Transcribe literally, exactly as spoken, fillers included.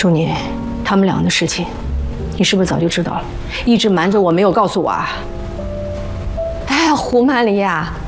仲宁，他们俩的事情，你是不是早就知道了？一直瞒着我，没有告诉我啊？哎，胡曼丽呀！